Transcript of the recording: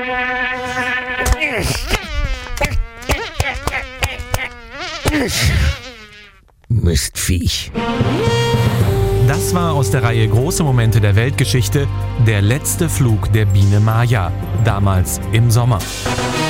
Mistviech. Das war aus der Reihe Große Momente der Weltgeschichte der letzte Flug der Biene Maya, damals im Sommer.